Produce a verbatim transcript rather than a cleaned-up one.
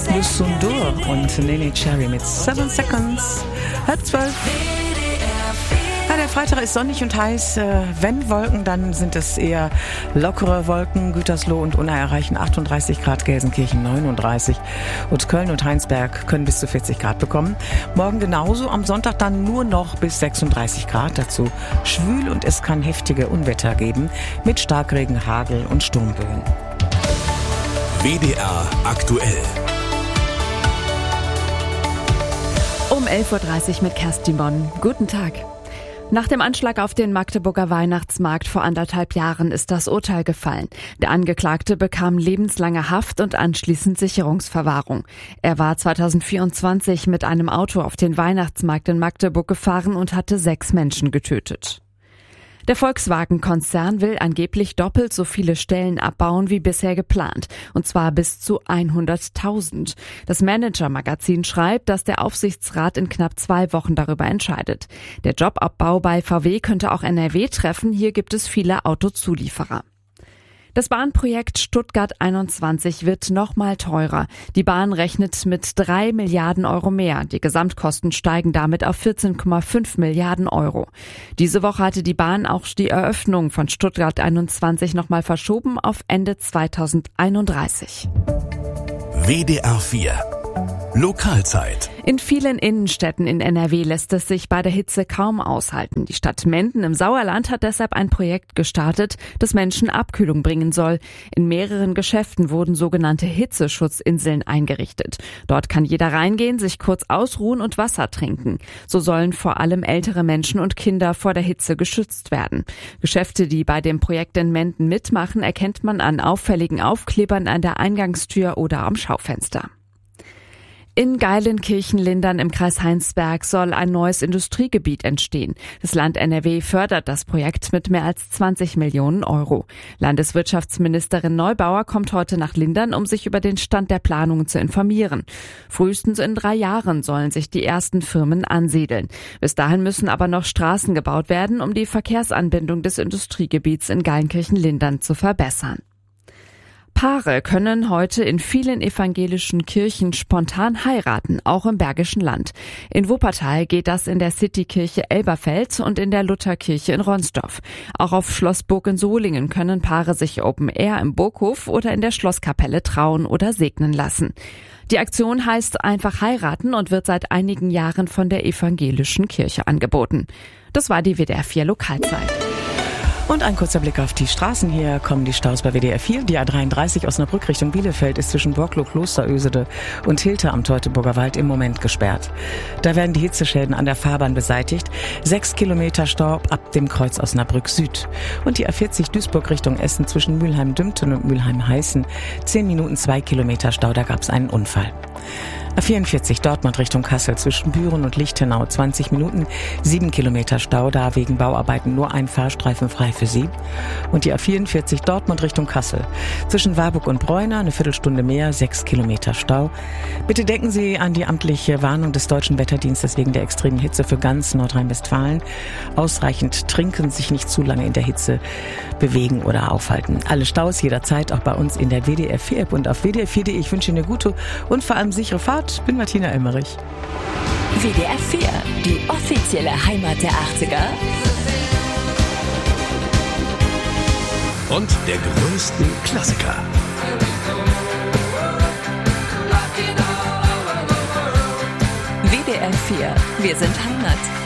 Le Sundur und Nene Cherry mit Seven Seconds. Halb zwölf. Ja, der Freitag ist sonnig und heiß. Wenn Wolken, dann sind es eher lockere Wolken. Gütersloh und Unna erreichen achtunddreißig Grad, Gelsenkirchen neununddreißig. Und Köln und Heinsberg können bis zu vierzig Grad bekommen. Morgen genauso, am Sonntag dann nur noch bis sechsunddreißig Grad. Dazu schwül und es kann heftige Unwetter geben mit Starkregen, Hagel und Sturmböen. W D R aktuell. Um elf Uhr dreißig mit Kerstin Bonn. Guten Tag. Nach dem Anschlag auf den Magdeburger Weihnachtsmarkt vor anderthalb Jahren ist das Urteil gefallen. Der Angeklagte bekam lebenslange Haft und anschließend Sicherungsverwahrung. Er war zweitausendvierundzwanzig mit einem Auto auf den Weihnachtsmarkt in Magdeburg gefahren und hatte sechs Menschen getötet. Der Volkswagen-Konzern will angeblich doppelt so viele Stellen abbauen wie bisher geplant, und zwar bis zu hunderttausend. Das Manager-Magazin schreibt, dass der Aufsichtsrat in knapp zwei Wochen darüber entscheidet. Der Jobabbau bei V W könnte auch N R W treffen, hier gibt es viele Autozulieferer. Das Bahnprojekt Stuttgart einundzwanzig wird noch mal teurer. Die Bahn rechnet mit drei Milliarden Euro mehr. Die Gesamtkosten steigen damit auf vierzehn Komma fünf Milliarden Euro. Diese Woche hatte die Bahn auch die Eröffnung von Stuttgart einundzwanzig noch mal verschoben auf Ende zweitausendeinunddreißig. W D R vier Lokalzeit. In vielen Innenstädten in N R W lässt es sich bei der Hitze kaum aushalten. Die Stadt Menden im Sauerland hat deshalb ein Projekt gestartet, das Menschen Abkühlung bringen soll. In mehreren Geschäften wurden sogenannte Hitzeschutzinseln eingerichtet. Dort kann jeder reingehen, sich kurz ausruhen und Wasser trinken. So sollen vor allem ältere Menschen und Kinder vor der Hitze geschützt werden. Geschäfte, die bei dem Projekt in Menden mitmachen, erkennt man an auffälligen Aufklebern an der Eingangstür oder am Schaufenster. In Geilenkirchen-Lindern im Kreis Heinsberg soll ein neues Industriegebiet entstehen. Das Land N R W fördert das Projekt mit mehr als zwanzig Millionen Euro. Landeswirtschaftsministerin Neubauer kommt heute nach Lindern, um sich über den Stand der Planungen zu informieren. Frühestens in drei Jahren sollen sich die ersten Firmen ansiedeln. Bis dahin müssen aber noch Straßen gebaut werden, um die Verkehrsanbindung des Industriegebiets in Geilenkirchen-Lindern zu verbessern. Paare können heute in vielen evangelischen Kirchen spontan heiraten, auch im Bergischen Land. In Wuppertal geht das in der Citykirche Elberfeld und in der Lutherkirche in Ronsdorf. Auch auf Schloss Burg in Solingen können Paare sich Open Air im Burghof oder in der Schlosskapelle trauen oder segnen lassen. Die Aktion heißt einfach heiraten und wird seit einigen Jahren von der evangelischen Kirche angeboten. Das war die W D R vier Lokalzeit. Und ein kurzer Blick auf die Straßen. Hier kommen die Staus bei W D R vier. Die A dreiunddreißig Osnabrück Richtung Bielefeld ist zwischen Borklow, Klosterösede und Hilter am Teutoburger Wald im Moment gesperrt. Da werden die Hitzeschäden an der Fahrbahn beseitigt. Sechs Kilometer Stau ab dem Kreuz Osnabrück Süd. Und die A vierzig Duisburg Richtung Essen zwischen Mülheim-Dümpten und Mülheim-Heißen. Zehn Minuten, zwei Kilometer Stau, da gab es einen Unfall. A vierundvierzig Dortmund Richtung Kassel zwischen Büren und Lichtenau zwanzig Minuten, sieben Kilometer Stau, da wegen Bauarbeiten nur ein Fahrstreifen frei für Sie. Und die A vierundvierzig Dortmund Richtung Kassel zwischen Warburg und Bräuner eine Viertelstunde mehr, sechs Kilometer Stau. Bitte denken Sie an die amtliche Warnung des Deutschen Wetterdienstes wegen der extremen Hitze für ganz Nordrhein-Westfalen. Ausreichend trinken, sich nicht zu lange in der Hitze bewegen oder aufhalten. Alle Staus jederzeit auch bei uns in der W D R vier App und auf W D R vier Punkt de. Ich wünsche Ihnen eine gute und vor allem sichere Fahrt. Ich bin Martina Emmerich. W D R vier, die offizielle Heimat der achtziger. Und der größten Klassiker. W D R vier, wir sind Heimat.